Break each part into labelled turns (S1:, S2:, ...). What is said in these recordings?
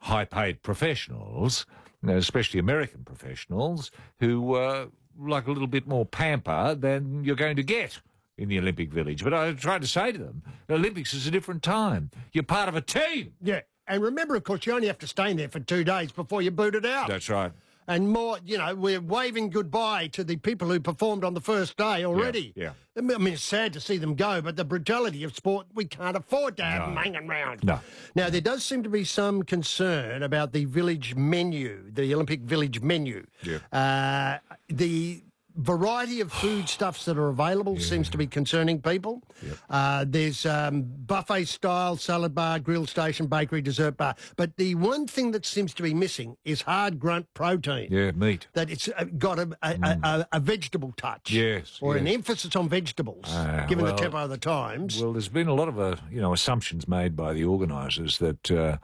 S1: high-paid professionals, especially American professionals, who like a little bit more pamper than you're going to get in the Olympic Village. But I tried to say to them, the Olympics is a different time. You're part of a team.
S2: Yeah. And remember, of course, you only have to stay in there for 2 days before you're booted out.
S1: That's right.
S2: And more, we're waving goodbye to the people who performed on the first day already.
S1: Yeah.
S2: I mean, it's sad to see them go, but the brutality of sport, we can't afford to have them hanging around.
S1: No.
S2: Now, there does seem to be some concern about the village menu, the Olympic Village menu.
S1: Yeah.
S2: The variety of foodstuffs that are available seems to be concerning people.
S1: Yep.
S2: There's buffet-style salad bar, grill station, bakery, dessert bar. But the one thing that seems to be missing is hard grunt protein.
S1: Yeah, meat.
S2: That it's got a vegetable touch.
S1: Yes.
S2: Or an emphasis on vegetables, given the tempo of the times.
S1: Well, there's been a lot of assumptions made by the organisers that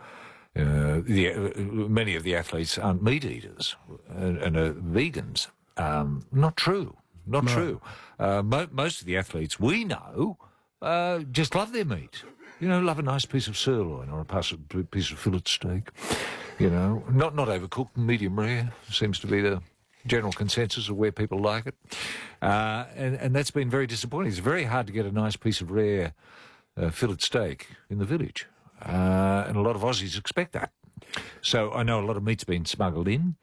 S1: many of the athletes aren't meat eaters and are vegans. Not true. Not true. Most of the athletes we know just love their meat. Love a nice piece of sirloin or a piece of fillet steak. Not overcooked, medium rare seems to be the general consensus of where people like it. And that's been very disappointing. It's very hard to get a nice piece of rare fillet steak in the village. And a lot of Aussies expect that. So I know a lot of meat's been smuggled in.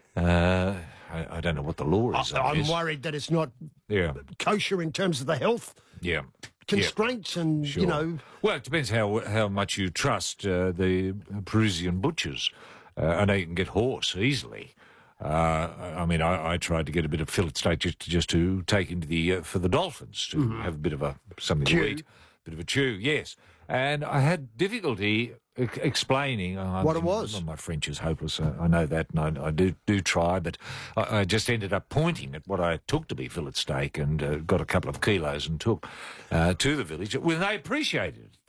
S1: I don't know what the law is.
S2: I'm worried that it's not kosher in terms of the health constraints and,
S1: Well, it depends how much you trust the Parisian butchers. I know you can get horse easily. I tried to get a bit of fillet steak just to take into the for the dolphins to have a bit of something to eat, a bit of a chew. Yes, and I had difficulty explaining
S2: what it was.
S1: Well, my French is hopeless. I know that, and I do try, but I just ended up pointing at what I took to be fillet steak and got a couple of kilos and took to the village. Well, they appreciated it.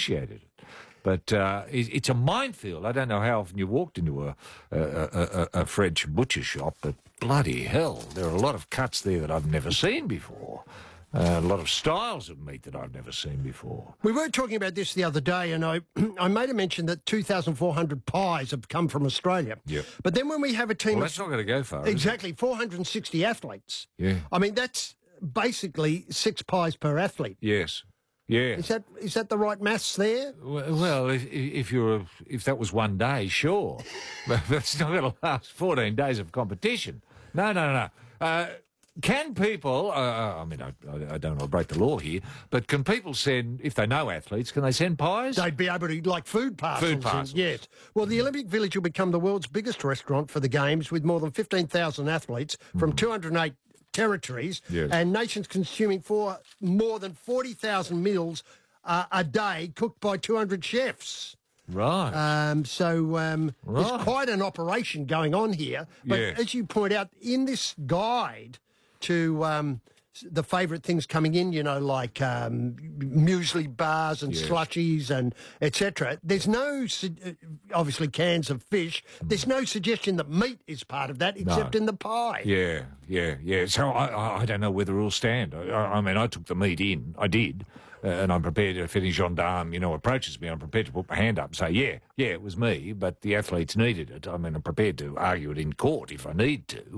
S1: But it's a minefield. I don't know how often you walked into a French butcher shop, but bloody hell, there are a lot of cuts there that I've never seen before. A lot of styles of meat that I've never seen before.
S2: We were talking about this the other day, and I made a mention that 2,400 pies have come from Australia.
S1: Yep.
S2: But then when we have a team
S1: that's not going to go far.
S2: Exactly, 460 athletes.
S1: Yeah.
S2: I mean, that's basically 6 pies per athlete.
S1: Yes. Yeah.
S2: Is that the right maths there?
S1: Well, if that was one day, sure. But that's not going to last 14 days of competition. No. Can people, I don't want to break the law here, but can people send, if they know athletes, can they send pies?
S2: They'd be able to, like food parcels.
S1: Food parcels.
S2: Yes. Well, the Olympic Village will become the world's biggest restaurant for the Games, with more than 15,000 athletes from 208 territories and nations consuming more than 40,000 meals a day cooked by 200 chefs.
S1: Right.
S2: There's quite an operation going on here. But as you point out, in this guide to the favourite things coming in, like muesli bars and slushies and etc. There's no, obviously, cans of fish. There's no suggestion that meat is part of that, except in the pie.
S1: Yeah. So I don't know where the rules stand. I took the meat in. I did. And I'm prepared, if any gendarme, approaches me, I'm prepared to put my hand up and say, yeah, it was me, but the athletes needed it. I'm prepared to argue it in court if I need to.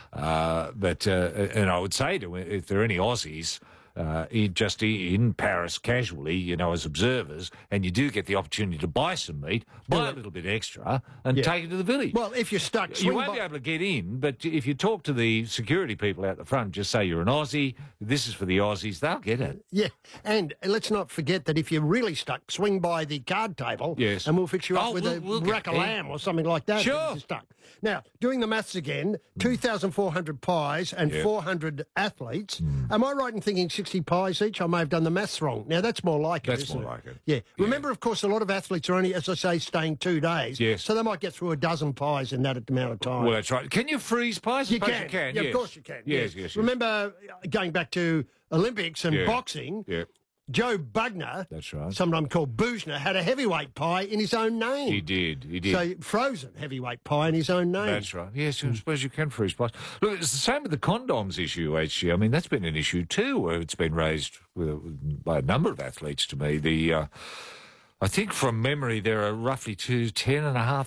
S1: And I would say to if there are any Aussies just in Paris casually, as observers, and you do get the opportunity to buy some meat, buy a little bit extra and take it to the village.
S2: Well, if you're stuck...
S1: You won't be able to get in, but if you talk to the security people out the front, just say you're an Aussie, this is for the Aussies, they'll get it.
S2: Yeah, and let's not forget that if you're really stuck, swing by the card table and we'll fix you up with a rack of lamb or something like that.
S1: Sure.
S2: If you're stuck. Now, doing the maths again, 2,400 pies and 400 athletes. Am I right in thinking 60 pies each? I may have done the maths wrong. Now, that's more like it,
S1: That's
S2: isn't
S1: more
S2: it?
S1: like it.
S2: Yeah. Remember, of course, a lot of athletes are only, as I say, staying 2 days.
S1: Yes.
S2: So they might get through a dozen pies in that amount of time.
S1: Well, that's right. Can you freeze pies?
S2: You
S1: can.
S2: Yeah,
S1: yes.
S2: of course you can.
S1: Yes.
S2: Remember, going back to Olympics and boxing, Joe Bugner,
S1: that's right,
S2: sometimes called Boozner, had a heavyweight pie in his own name.
S1: He did.
S2: So frozen heavyweight pie in his own name.
S1: That's right. Yes, I suppose you can freeze pies. Look, it's the same with the condoms issue, HG. That's been an issue too, where it's been raised by a number of athletes to me. I think from memory there are roughly 10,500